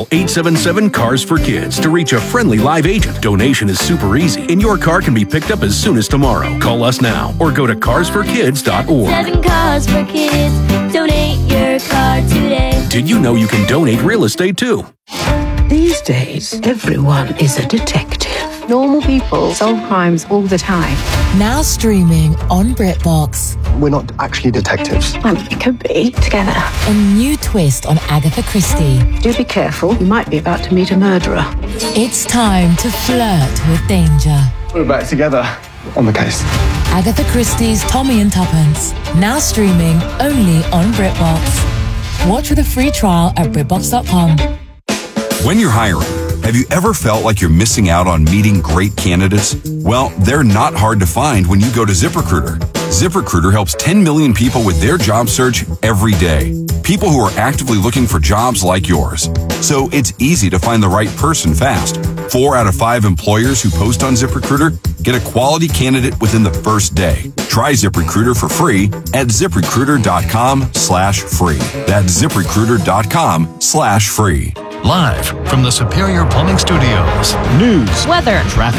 Call 877-CARS-FOR-KIDS to reach a friendly live agent. Donation is super easy, and your car can be picked up as soon as tomorrow. Call us now or go to carsforkids.org. 7 Cars for Kids. Donate your car today. Did you know you can donate real estate too? These days, everyone is a detective. Normal people solve crimes all the time. Now streaming on BritBox. We're not actually detectives. We could be together. A new twist on Agatha Christie. Do be careful. You might be about to meet a murderer. It's time to flirt with danger. We're back together on the case. Agatha Christie's Tommy and Tuppence. Now streaming only on BritBox. Watch with a free trial at BritBox.com. When you're hiring, have you ever felt like you're missing out on meeting great candidates? Well, they're not hard to find when you go to ZipRecruiter. ZipRecruiter helps 10 million people with their job search every day. People who are actively looking for jobs like yours. So it's easy to find the right person fast. 4 out of 5 employers who post on ZipRecruiter get a quality candidate within the first day. Try ZipRecruiter for free at ZipRecruiter.com/free. That's ZipRecruiter.com/free. Live from the Superior Plumbing Studios. News, weather, traffic.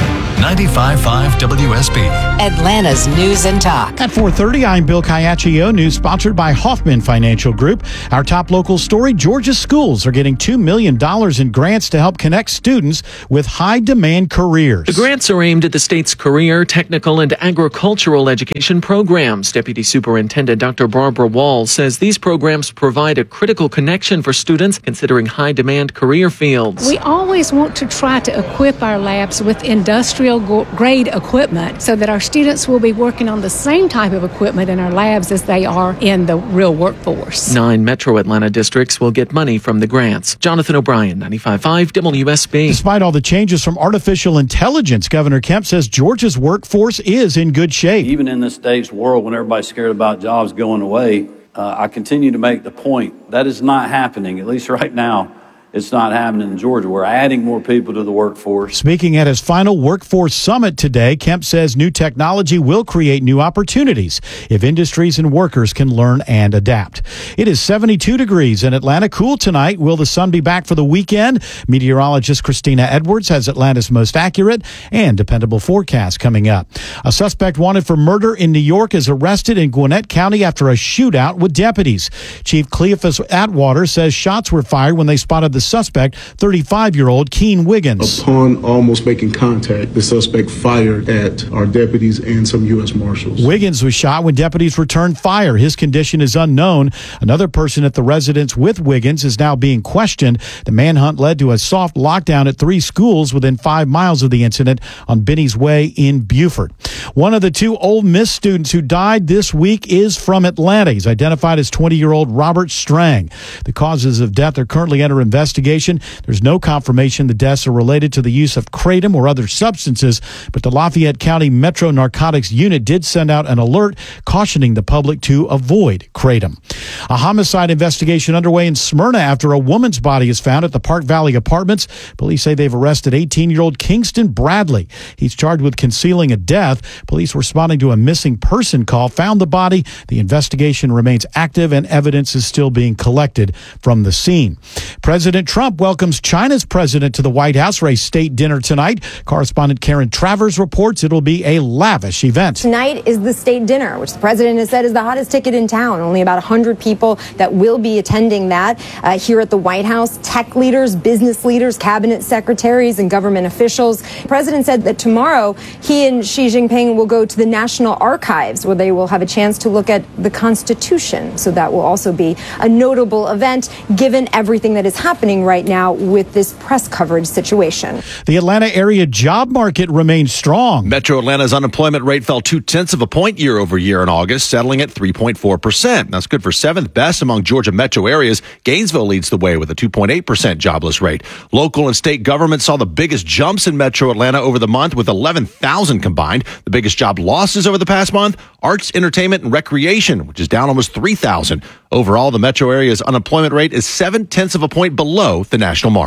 95.5 WSB. Atlanta's News and Talk. At 4:30, I'm Bill Caiaccio. News sponsored by Hoffman Financial Group. Our top local story, Georgia schools are getting $2 million in grants to help connect students with high-demand careers. The grants are aimed at the state's career, technical, and agricultural education programs. Deputy Superintendent Dr. Barbara Wall says these programs provide a critical connection for students considering high-demand career fields. We always want to try to equip our labs with industrial-grade equipment so that our students will be working on the same type of equipment in our labs as they are in the real workforce. 9 Metro Atlanta districts will get money from the grants. Jonathan O'Brien, 95.5 WSB. Despite all the changes from artificial intelligence, Governor Kemp says Georgia's workforce is in good shape. Even in this stage world, when everybody's scared about jobs going away, I continue to make the point that is not happening, at least right now. It's not happening in Georgia. We're adding more people to the workforce. Speaking at his final workforce summit today, Kemp says new technology will create new opportunities if industries and workers can learn and adapt. It is 72 degrees in Atlanta. Cool tonight. Will the sun be back for the weekend? Meteorologist Christina Edwards has Atlanta's most accurate and dependable forecast coming up. A suspect wanted for murder in New York is arrested in Gwinnett County after a shootout with deputies. Chief Cleophas Atwater says shots were fired when they spotted the suspect, 35-year-old Keen Wiggins. Upon almost making contact, the suspect fired at our deputies and some U.S. Marshals. Wiggins was shot when deputies returned fire. His condition is unknown. Another person at the residence with Wiggins is now being questioned. The manhunt led to a soft lockdown at 3 schools within 5 miles of the incident on Benny's Way in Beaufort. One of the 2 Ole Miss students who died this week is from Atlanta. He's identified as 20-year-old Robert Strang. The causes of death are currently under investigation. There's no confirmation the deaths are related to the use of kratom or other substances, but the Lafayette County Metro Narcotics Unit did send out an alert cautioning the public to avoid kratom. A homicide investigation underway in Smyrna after a woman's body is found at the Park Valley Apartments. Police say they've arrested 18-year-old Kingston Bradley. He's charged with concealing a death. Police responding to a missing person call found the body. The investigation remains active and evidence is still being collected from the scene. President Trump welcomes China's president to the White House for a state dinner tonight. Correspondent Karen Travers reports it'll be a lavish event. Tonight is the state dinner, which the president has said is the hottest ticket in town. Only about 100 people that will be attending that here at the White House. Tech leaders, business leaders, cabinet secretaries, and government officials. The president said that tomorrow he and Xi Jinping will go to the National Archives, where they will have a chance to look at the Constitution. So that will also be a notable event, given everything that is happening right now with this press coverage situation. The Atlanta area job market remains strong. Metro Atlanta's unemployment rate fell 0.2 points year over year in August, settling at 3.4%. That's good for 7th best among Georgia metro areas. Gainesville leads the way with a 2.8% jobless rate. Local and state governments saw the biggest jumps in Metro Atlanta over the month with 11,000 combined. The biggest job losses over the past month, arts, entertainment, and recreation, which is down almost 3,000. Overall, the metro area's unemployment rate is 0.7 points below the national mark.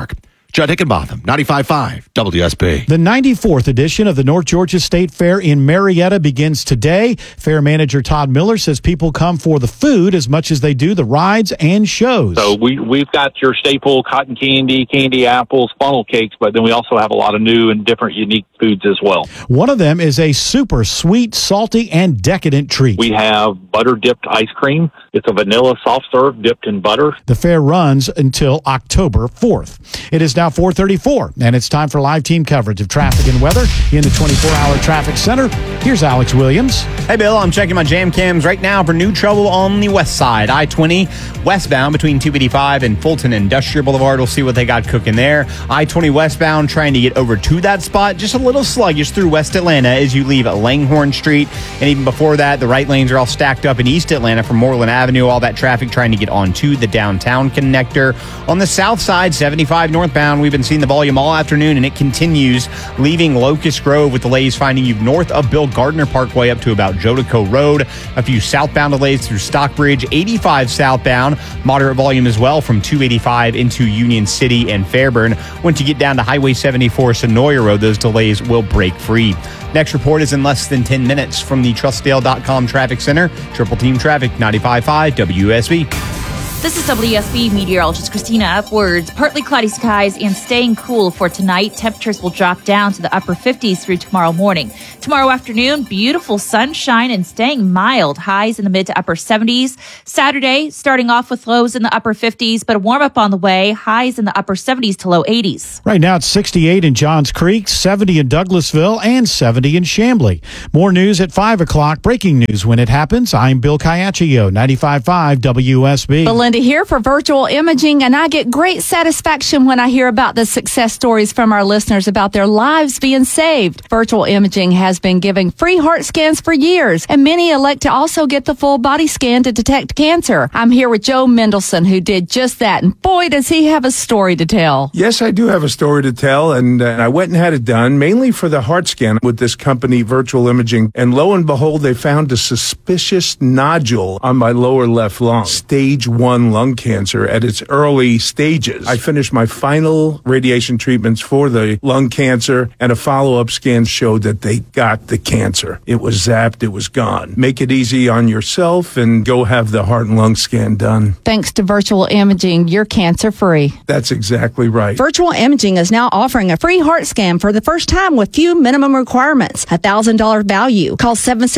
Judd Hickenbotham, 95.5 WSB. The 94th edition of the North Georgia State Fair in Marietta begins today. Fair manager Todd Miller says people come for the food as much as they do the rides and shows. So we've got your staple cotton candy, candy apples, funnel cakes, but then we also have a lot of new and different unique foods as well. One of them is a super sweet, salty, and decadent treat. We have butter-dipped ice cream. It's a vanilla soft serve dipped in butter. The fair runs until October 4th. It is now 4:34, and it's time for live team coverage of traffic and weather in the 24-hour traffic center. Here's Alex Williams. Hey, Bill, I'm checking my jam cams right now for new trouble on the west side. I-20 westbound between 285 and Fulton Industrial Boulevard. We'll see what they got cooking there. I-20 westbound trying to get over to that spot. Just a little sluggish through West Atlanta as you leave Langhorne Street. And even before that, the right lanes are all stacked up in East Atlanta from Moreland Avenue. All that traffic trying to get onto the downtown connector. On the south side, 75 northbound, we've been seeing the volume all afternoon, and it continues leaving Locust Grove with delays finding you north of Bill Gardner Parkway up to about Jodico Road. A few southbound delays through Stockbridge, 85 southbound. Moderate volume as well from 285 into Union City and Fairburn. Once you get down to Highway 74 Sonoya Road, those delays will break free. Next report is in less than 10 minutes from the TrustDale.com Traffic Center. Triple Team Traffic, 95.5 WSB. This is WSB meteorologist Christina Upwards. Partly cloudy skies and staying cool for tonight. Temperatures will drop down to the upper 50s through tomorrow morning. Tomorrow afternoon, beautiful sunshine and staying mild. Highs in the mid to upper 70s. Saturday, starting off with lows in the upper 50s, but a warm up on the way. Highs in the upper 70s to low 80s. Right now it's 68 in Johns Creek, 70 in Douglasville, and 70 in Chamblee. More news at 5 o'clock. Breaking news when it happens. I'm Bill Caiaccio, 95.5 WSB. Belinda here for Virtual Imaging, and I get great satisfaction when I hear about the success stories from our listeners about their lives being saved. Virtual Imaging has been giving free heart scans for years, and many elect to also get the full body scan to detect cancer. I'm here with Joe Mendelson, who did just that, and boy, does he have a story to tell. Yes, I do have a story to tell, and I went and had it done, mainly for the heart scan with this company, Virtual Imaging, and lo and behold, they found a suspicious nodule on my lower left lung, stage 1 lung cancer at its early stages. I finished my final radiation treatments for the lung cancer, and a follow-up scan showed that they got the cancer. It was zapped, it was gone. Make it easy on yourself and go have the heart and lung scan done. Thanks to Virtual Imaging, you're cancer-free. That's exactly right. Virtual Imaging is now offering a free heart scan for the first time with few minimum requirements. $1,000 value. Call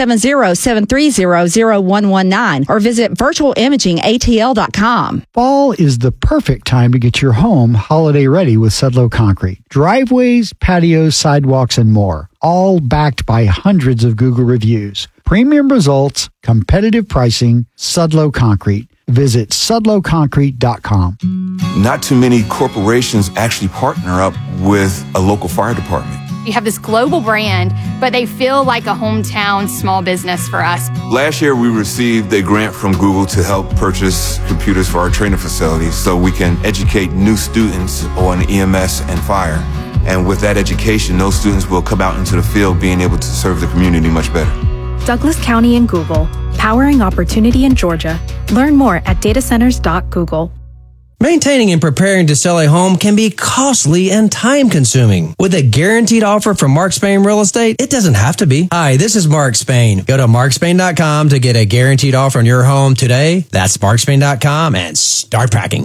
770-730-0119 or visit virtualimagingatl.com. Fall is the perfect time to get your home holiday ready with Sudlow Concrete. Driveways, patios, sidewalks, and more. All backed by hundreds of Google reviews. Premium results, competitive pricing, Sudlow Concrete. Visit sudlowconcrete.com. Not too many corporations actually partner up with a local fire department. You have this global brand, but they feel like a hometown small business for us. Last year, we received a grant from Google to help purchase computers for our training facilities so we can educate new students on EMS and fire. And with that education, those students will come out into the field being able to serve the community much better. Douglas County and Google, powering opportunity in Georgia. Learn more at datacenters.google. Maintaining and preparing to sell a home can be costly and time-consuming. With a guaranteed offer from Mark Spain Real Estate, it doesn't have to be. Hi, this is Mark Spain. Go to markspain.com to get a guaranteed offer on your home today. That's markspain.com and start packing.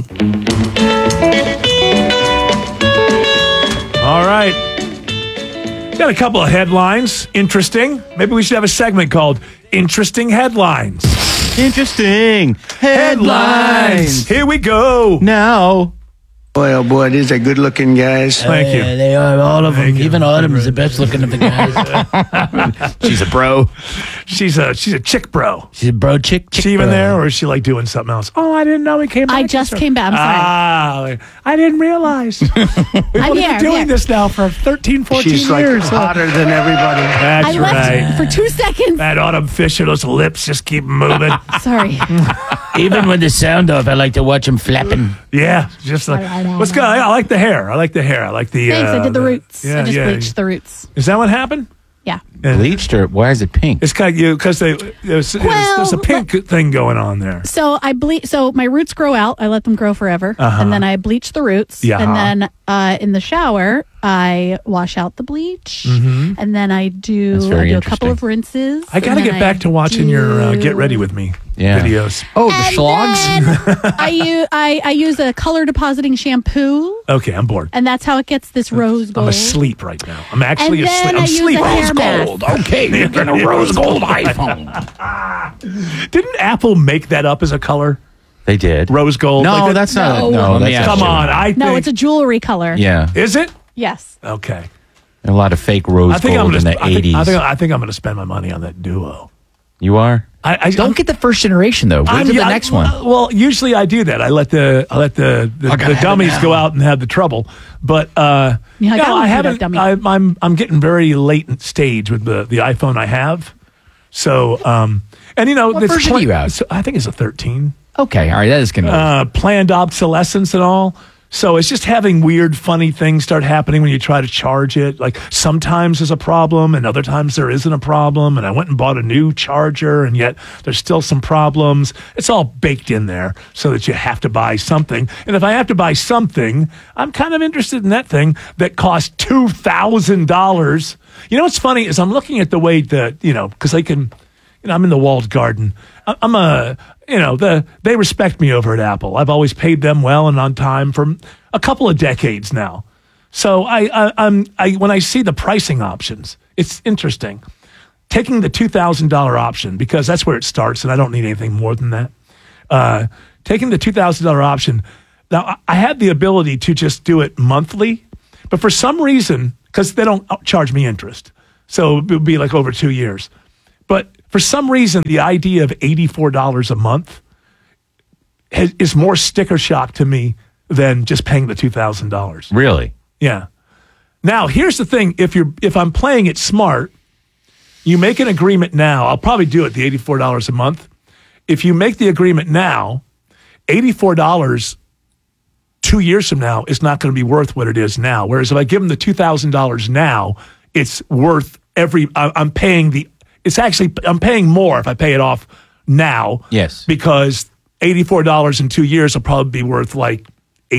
All right. Got a couple of headlines. Interesting. Maybe we should have a segment called Interesting Headlines. Interesting headlines. Here we go. Now. Boy, oh boy, these are good-looking guys. Thank you. They are, all of them. Even Autumn is the best-looking of the guys. She's a bro. She's a chick bro. She's a bro chick. Is she even there, or is she like doing something else? Oh, I didn't know he came back. I just came back. I'm sorry. I didn't realize. We've been doing this now for 13, 14 She's years. She's like hotter than everybody. That's I right. left for 2 seconds. That Autumn Fisher, those lips just keep moving. Sorry. Even with the sound off, I like to watch them flapping. Yeah, just like what's good. I like the hair. I like the hair. I like the. Thanks. I did the roots. Yeah, I just bleached the roots. Is that what happened? Yeah. Bleached, or why is it pink? It's kind of because there's a pink thing going on there. So So my roots grow out. I let them grow forever, and then I bleach the roots. Yeah. And then in the shower, I wash out the bleach, and then I do a couple of rinses. I got to get back to watching your Get Ready With Me videos. Oh, the slogs? I use a color depositing shampoo. Okay, I'm bored. And that's how it gets this rose gold. I'm asleep right now. I'm actually And then asleep. I I'm use a asleep. hair Rose gold. mask. Okay, you're getting a rose gold iPhone. Didn't Apple make that up as a color? They did. Rose gold. No, like that's not. No. Come on. No, it's a jewelry color. Yeah. Is it? Yes. Okay. A lot of fake rose gold in the 80s. I think I'm going to spend my money on that Duo. You are? I Don't get the first generation, though. Wait till the next one. Well, usually I do that. I let the dummies go out and have the trouble. But I haven't. I'm getting very late stage with the iPhone I have. So and what version do you have? So I think it's a 13. Okay, all right, that is going to planned obsolescence and all. So it's just having weird, funny things start happening when you try to charge it. Like sometimes there's a problem and other times there isn't a problem. And I went and bought a new charger and yet there's still some problems. It's all baked in there so that you have to buy something. And if I have to buy something, I'm kind of interested in that thing that costs $2,000. You know what's funny is I'm looking at the way that, because they can, I'm in the walled garden. They respect me over at Apple. I've always paid them well and on time for a couple of decades now. So when I see the pricing options, it's interesting. Taking the $2,000 option, because that's where it starts, and I don't need anything more than that. Taking the $2,000 option, now I had the ability to just do it monthly, but for some reason, because they don't charge me interest, so it would be like over 2 years. But for some reason, the idea of $84 a month is more sticker shock to me than just paying the $2,000. Really? Yeah. Now, here's the thing. If I'm playing it smart, you make an agreement now. I'll probably do it, the $84 a month. If you make the agreement now, $84 2 years from now is not going to be worth what it is now. Whereas if I give them the $2,000 now, it's worth I'm paying more if I pay it off now. Yes. Because $84 in 2 years will probably be worth like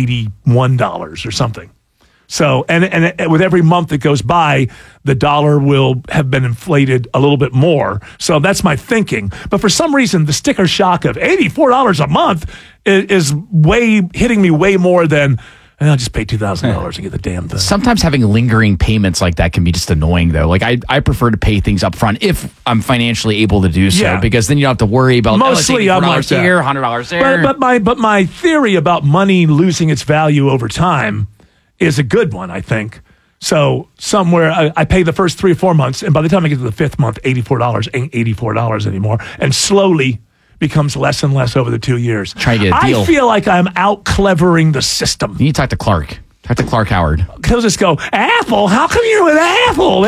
$81 or something. So, and with every month that goes by, the dollar will have been inflated a little bit more. So that's my thinking. But for some reason, the sticker shock of $84 a month is hitting me way more than, I'll just pay $2,000 to get the damn thing. Sometimes having lingering payments like that can be just annoying, though. Like I prefer to pay things up front if I'm financially able to do so, because then you don't have to worry about mostly I'm like that. here, $100 there. But my theory about money losing its value over time is a good one, I think. So somewhere I pay the first 3 or 4 months, and by the time I get to the 5th month, $84 ain't $84 anymore, and slowly becomes less and less over the 2 years. Try to get a deal. I feel like I'm out clevering the system. You need to talk to Clark. Talk to Clark Howard. He'll just go, Apple? How come you're with Apple?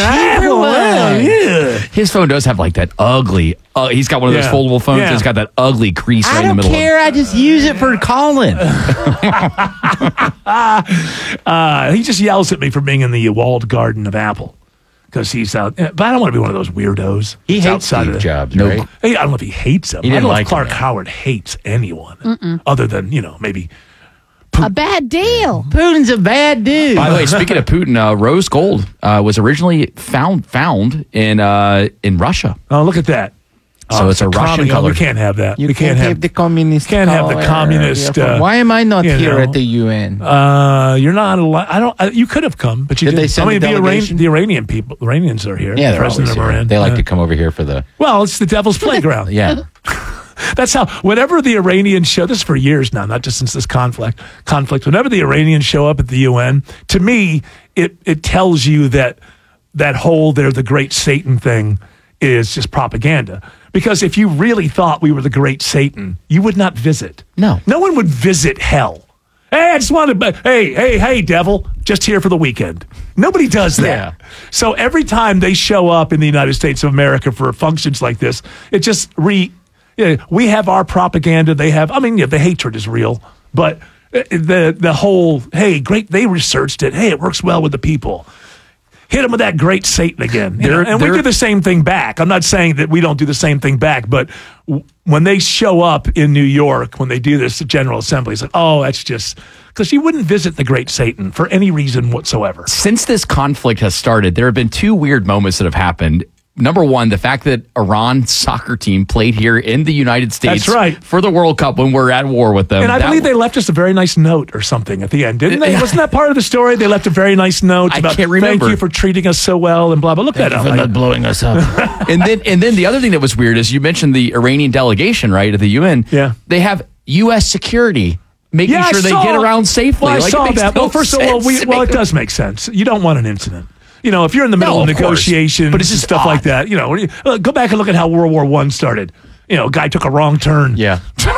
Yeah. His phone does have like that ugly. He's got one of those foldable phones that's got that ugly crease right in the middle. I don't care. I just use it for calling. He just yells at me for being in the walled garden of Apple. Because he's out, but I don't want to be one of those weirdos. He hates Steve Jobs, right? I don't know if he hates him. He didn't I don't know like if Clark him. Howard hates anyone other than maybe a bad deal. Putin's a bad dude. By the way, speaking of Putin, rose gold was originally found in Russia. Oh, look at that! So it's a Russian color. We can't have that. You we can't have the communist. Can't have the communist. Why am I not here at the UN? You're not allowed. I don't. You could have come, but you Did didn't. Oh, they send a delegation? The Iranian people. The Iranians are here. Yeah, the they're always president of here. Iran. They like to come over here for the. Well, it's the devil's playground. Yeah. That's how, whenever the Iranians show, this is for years now, not just since this conflict, whenever the Iranians show up at the UN, to me, it tells you that whole they're the great Satan thing is just propaganda. Because if you really thought we were the great Satan, you would not visit. No. No one would visit hell. Hey, I just wanted to, hey, devil, just here for the weekend. Nobody does that. Yeah. So every time they show up in the United States of America for functions like this, it just we have our propaganda. They have, the hatred is real, but the whole, hey, great, they researched it. Hey, it works well with the people. hit him with that great Satan again. And we do the same thing back. I'm not saying that we don't do the same thing back, but when they show up in New York, when they do this at General Assembly, it's like, oh, that's just because you wouldn't visit the great Satan for any reason whatsoever. Since this conflict has started, there have been two weird moments that have happened. Number one, the fact that Iran's soccer team played here in the United States for the World Cup when we're at war with them. And I believe they left us a very nice note or something at the end, didn't they? Wasn't that part of the story? They left a very nice note about, can't remember. Thank you for treating us so well and blah, blah. Look that up. For not blowing us up. and then the other thing that was weird is you mentioned the Iranian delegation, right, at the UN. Yeah. They have U.S. security making sure they get around safely. Well, I saw that. Well, first of all, it does make sense. You don't want an incident. If you're in the middle of negotiations, but it's just stuff like that. Go back and look at how World War I started. A guy took a wrong turn. Yeah.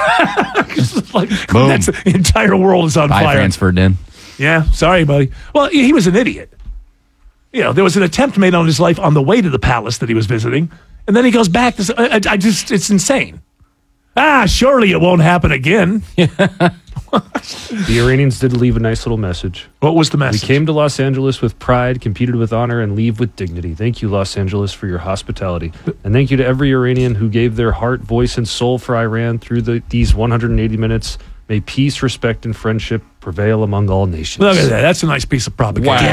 Boom. The entire world is on fire. Transferred in. Yeah. Sorry, buddy. Well, he was an idiot. There was an attempt made on his life on the way to the palace that he was visiting, and then he goes back. It's insane. Surely it won't happen again. The Iranians did leave a nice little message. What was the message? We came to Los Angeles with pride, competed with honor, and leave with dignity. Thank you, Los Angeles, for your hospitality. And thank you to every Iranian who gave their heart, voice, and soul for Iran through these 180 minutes. May peace, respect, and friendship prevail among all nations. Look at that. That's a nice piece of propaganda. Wow.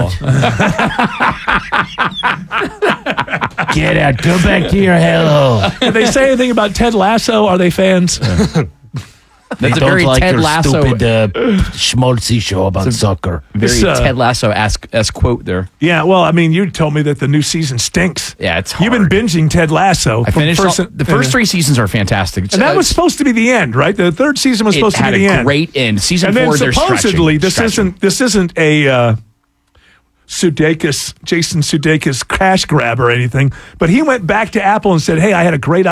Get out. Go back to your hellhole. Did they say anything about Ted Lasso? Are they fans? They That's don't a very like Ted their Lasso stupid schmaltzy show about soccer. Very Ted Lasso-esque quote there. Yeah, well, I mean, you told me that the new season stinks. Yeah, it's hard. You've been binging Ted Lasso. I finished the first three seasons are fantastic. And that was supposed to be the end, right? The third season was supposed to be the end. It had a great end. Season and 4, then supposedly, this isn't a Jason Sudeikis crash grab or anything, but he went back to Apple and said, hey, I had a great